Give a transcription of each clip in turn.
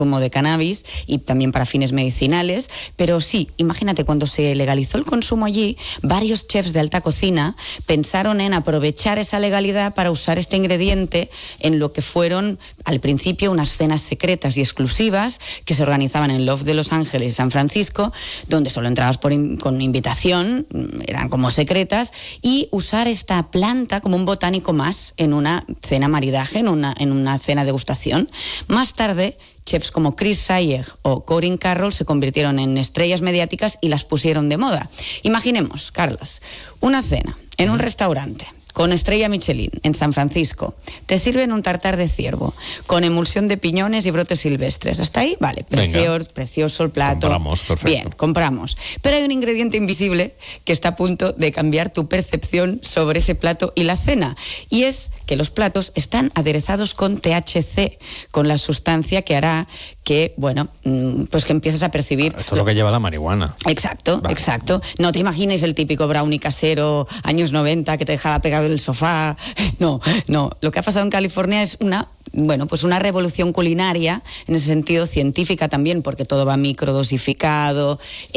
de cannabis y también para fines medicinales, pero sí, imagínate, cuando se legalizó el consumo allí, varios chefs de alta cocina pensaron en aprovechar esa legalidad para usar este ingrediente en lo que fueron al principio unas cenas secretas y exclusivas que se organizaban en Loft de Los Ángeles y San Francisco, donde solo entrabas con invitación, eran como secretas, y usar esta planta como un botánico más en una cena maridaje, en una cena degustación. Más tarde, chefs como Chris Sayegh o Corinne Carroll se convirtieron en estrellas mediáticas y las pusieron de moda. Imaginemos, Carlos, una cena en un restaurante con estrella Michelin en San Francisco. Te sirven un tartar de ciervo con emulsión de piñones y brotes silvestres. ¿Hasta ahí? Vale, precioso el plato. Compramos, perfecto. Bien, compramos. Pero hay un ingrediente invisible que está a punto de cambiar tu percepción sobre ese plato y la cena. Y es que los platos están aderezados con THC, con la sustancia que hará que, bueno, pues que empieces a percibir... Esto es lo que lleva la marihuana. Exacto, vale. Exacto. No te imagines el típico brownie casero, años 90, que te dejaba pegado en el sofá. No. Lo que ha pasado en California es una revolución culinaria, en ese sentido científica también, porque todo va microdosificado,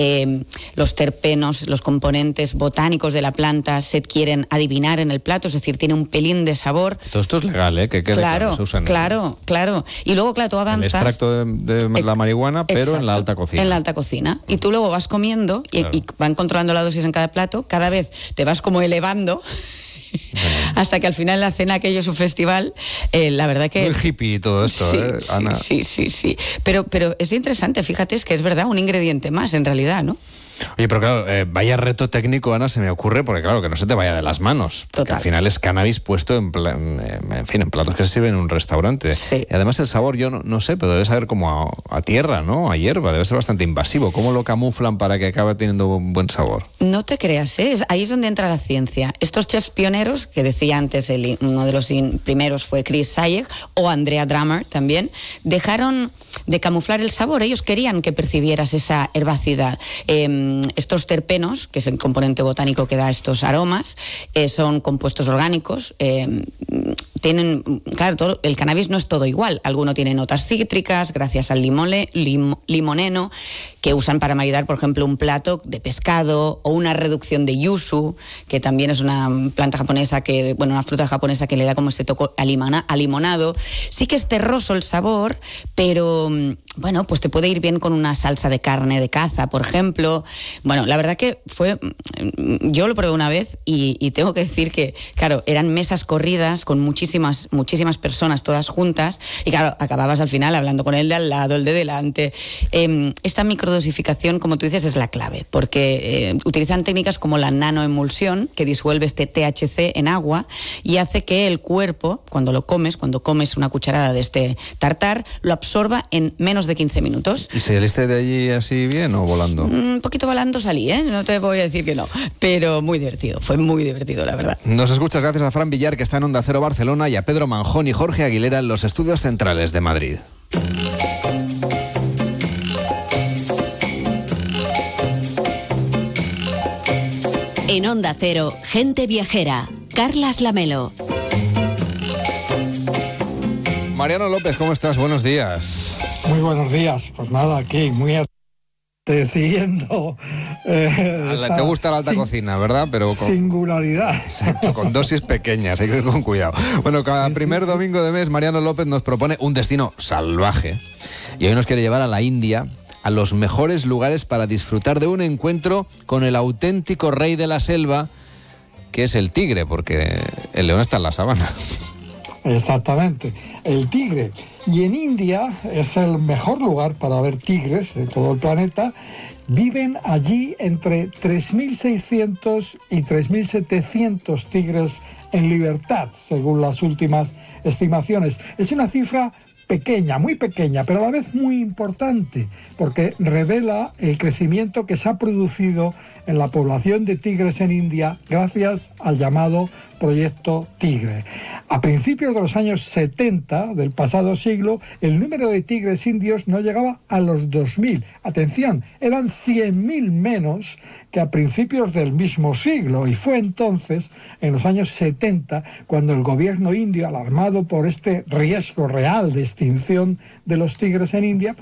los terpenos, los componentes botánicos de la planta se quieren adivinar en el plato, es decir, tiene un pelín de sabor. Todo esto es legal, ¿eh? Que claro, se usan. Claro. Y luego, claro, tú avanzas... El extracto de la marihuana, pero exacto, en la alta cocina. En la alta cocina. Y tú luego vas comiendo y van controlando la dosis en cada plato, cada vez te vas como elevando... hasta que al final en la cena, aquello es un festival, la verdad que... Muy hippie todo esto, sí, Ana. Sí. Pero es interesante, fíjate, es que es verdad, un ingrediente más en realidad, ¿no? Oye, pero claro, vaya reto técnico, Ana, se me ocurre, porque claro, que no se te vaya de las manos. Total. Al final es cannabis puesto en platos que se sirven en un restaurante. Sí. Y además el sabor, yo no sé, pero debe saber como a tierra, ¿no? A hierba, debe ser bastante invasivo. ¿Cómo lo camuflan para que acabe teniendo un buen sabor? No te creas, ahí es donde entra la ciencia. Estos chefs pioneros, que decía antes, uno de los primeros fue Chris Sayegh o Andrea Dahmer también, dejaron de camuflar el sabor. Ellos querían que percibieras esa herbacidad. Estos terpenos, que es el componente botánico que da estos aromas, son compuestos orgánicos, tienen, claro, el cannabis no es todo igual, alguno tiene notas cítricas gracias al limoneno, que usan para maridar, por ejemplo, un plato de pescado, o una reducción de yuzu, que también es una planta japonesa una fruta japonesa que le da como este toque a limonado. Sí que es terroso el sabor, pero bueno, pues te puede ir bien con una salsa de carne de caza, por ejemplo. Bueno, la verdad que yo lo probé una vez y tengo que decir que, claro, eran mesas corridas con muchísimas personas todas juntas y claro, acababas al final hablando con el de al lado, el de delante. Esta microdosificación, como tú dices, es la clave, porque utilizan técnicas como la nanoemulsión, que disuelve este THC en agua y hace que el cuerpo, cuando comes una cucharada de este tartar, lo absorba en menos de 15 minutos. ¿Y saliste de allí así bien o volando? Un poquito volando salí, no te voy a decir que no, pero muy divertido, fue muy divertido, la verdad. Nos escuchas gracias a Fran Villar, que está en Onda Cero Barcelona, y a Pedro Manjón y Jorge Aguilera en los estudios centrales de Madrid. En Onda Cero, Gente Viajera, Carlas Lamelo. Mariano López, ¿cómo estás? Buenos días. Muy buenos días. Pues nada, aquí muy siguiendo. Te gusta la alta cocina, ¿verdad? Pero con singularidad. Exacto, con dosis pequeñas, hay que ir con cuidado. Bueno, cada primer domingo de mes, Mariano López nos propone un destino salvaje. Y hoy nos quiere llevar a la India, a los mejores lugares para disfrutar de un encuentro con el auténtico rey de la selva, que es el tigre, porque el león está en la sabana. Exactamente, el tigre. Y en India es el mejor lugar para ver tigres de todo el planeta. Viven allí entre 3.600 y 3.700 tigres en libertad, según las últimas estimaciones. Es una cifra pequeña, muy pequeña, pero a la vez muy importante, porque revela el crecimiento que se ha producido en la población de tigres en India gracias al llamado Proyecto Tigre. A principios de los años 70 del pasado siglo, el número de tigres indios no llegaba a los 2.000. Atención, eran 100.000 menos que a principios del mismo siglo, y fue entonces, en los años 70, cuando el gobierno indio, alarmado por este riesgo real de extinción de los tigres en India,